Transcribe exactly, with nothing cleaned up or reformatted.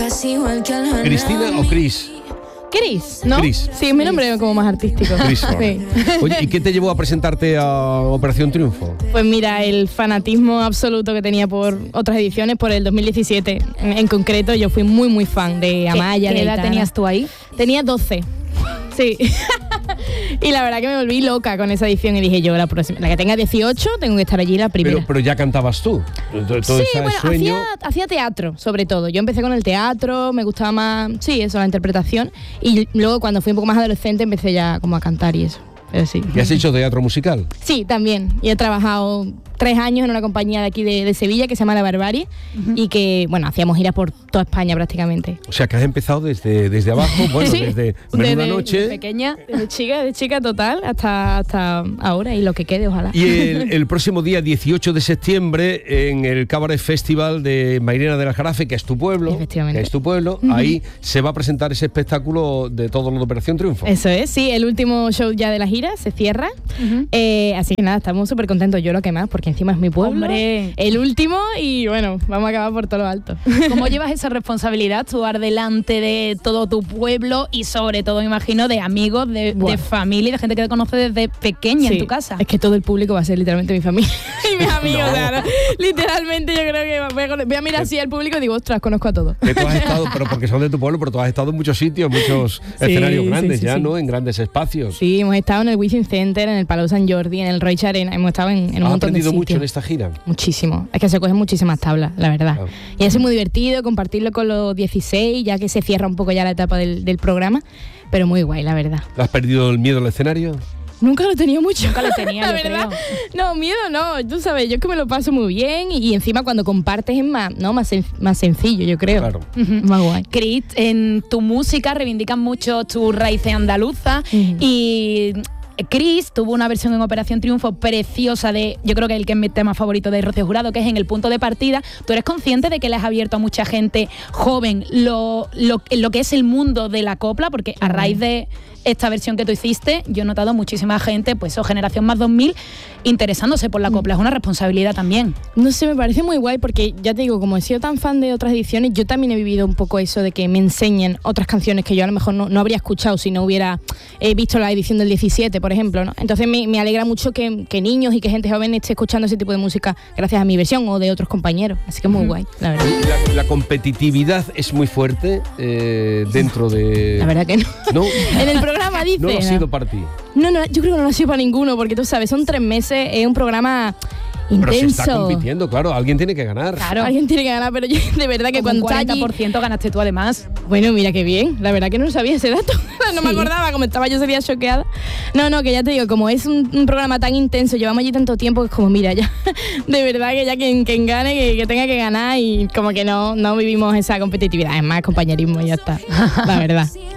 ¿Cristina o Cris? Cris, ¿no? Chris. Sí, es mi nombre como más artístico. Chris Ford. Sí. Oye, ¿y qué te llevó a presentarte a Operación Triunfo? Pues mira, el fanatismo absoluto que tenía por otras ediciones, por el dos mil diecisiete en, en concreto, yo fui muy muy fan de Amaya. ¿Qué, qué de edad Aitana. tenías tú ahí? Tenía doce. Sí. Y la verdad que me volví loca con esa edición y dije yo, la próxima, la que tenga dieciocho, tengo que estar allí la primera. Pero, pero ya cantabas tú. Todo, todo sí, ese bueno, sueño... hacía, hacía teatro, sobre todo. Yo empecé con el teatro, me gustaba más, sí, eso, la interpretación. Y luego cuando fui un poco más adolescente empecé ya como a cantar y eso. Pero sí. ¿Y has hecho teatro musical? Sí, también. Y he trabajado tres años en una compañía de aquí de, de Sevilla que se llama La Barbarie, uh-huh. y que, bueno, hacíamos giras por toda España prácticamente. O sea, que has empezado desde, desde abajo, bueno, sí, desde Menuda Noche. Desde pequeña, desde chica, de chica total, hasta, hasta ahora y lo que quede, ojalá. Y el, el próximo día dieciocho de septiembre, en el Cabaret Festival de Mairena del Aljarafe, que es tu pueblo, efectivamente, que es tu pueblo, uh-huh. ahí se va a presentar ese espectáculo de todo lo de Operación Triunfo. Eso es, sí, el último show ya de la gira, se cierra. Uh-huh. Eh, así que nada, estamos súper contentos, yo lo que más, porque encima es mi pueblo. Hombre. El último y bueno, vamos a acabar por todo lo alto. ¿Cómo llevas esa responsabilidad, actuar delante de todo tu pueblo y sobre todo, me imagino, de amigos, de, de familia y de gente que te conoce desde pequeña, sí, en tu casa? Es que todo el público va a ser literalmente mi familia y mis amigos. No. O sea, literalmente yo creo que voy a, voy a mirar así al público y digo, ostras, conozco a todos. Que tú has estado, pero porque son de tu pueblo, pero tú has estado en muchos sitios, muchos sí, escenarios grandes, sí, sí, ya, sí. ¿no? En grandes espacios. Sí, hemos estado en el Wizzing Center, en el Palau Sant Jordi, en el Roig Arena, hemos estado en, en un montón de sitios. ¿Has aprendido mucho en esta gira? Muchísimo. Es que se cogen muchísimas tablas, la verdad. Claro. Y es muy divertido compartirlo con los dieciséis, ya que se cierra un poco ya la etapa del, del programa, pero muy guay, la verdad. ¿Has perdido el miedo al escenario? Nunca lo he tenido mucho. Nunca lo tenía, la verdad. Creo. No, miedo no. Tú sabes, yo es que me lo paso muy bien y, y encima cuando compartes es más, ¿no? más, sen- más sencillo, yo creo. Claro. Uh-huh. Más guay. Cris, en tu música reivindican mucho tus raíces andaluzas uh-huh. y... Cris tuvo una versión en Operación Triunfo preciosa de, yo creo que el que es mi tema favorito de Rocío Jurado, que es En el punto de partida. ¿Tú eres consciente de que le has abierto a mucha gente joven lo, lo, lo que es el mundo de la copla? Porque a raíz de esta versión que tú hiciste, yo he notado muchísima gente, pues o generación más dos mil, interesándose por la copla. Es una responsabilidad también. No sé, me parece muy guay porque, ya te digo, como he sido tan fan de otras ediciones, yo también he vivido un poco eso de que me enseñen otras canciones que yo a lo mejor no, no habría escuchado si no hubiera eh, visto la edición del diecisiete, por ejemplo, ¿no? Entonces me, me alegra mucho que, que niños y que gente joven esté escuchando ese tipo de música gracias a mi versión o de otros compañeros. Así que es muy uh-huh. guay, la verdad. La, la competitividad es muy fuerte eh, dentro de... La verdad que no. ¿No? En el programa dice... No lo ha sido para ti. No, no, yo creo que no lo ha sido para ninguno, porque tú sabes, son tres meses, es un programa intenso. Pero se está compitiendo, claro, alguien tiene que ganar. Claro, alguien tiene que ganar, pero yo de verdad que como cuando un cuarenta por ciento allí... ganaste tú además. Bueno, mira qué bien, la verdad que no sabía ese dato, no sí. me acordaba, como estaba yo ese día choqueada. No, no, que ya te digo, como es un, un programa tan intenso, llevamos allí tanto tiempo, que es como, mira, ya, de verdad que ya quien, quien gane, que, que tenga que ganar y como que no, no vivimos esa competitividad, es más compañerismo y ya está, la verdad.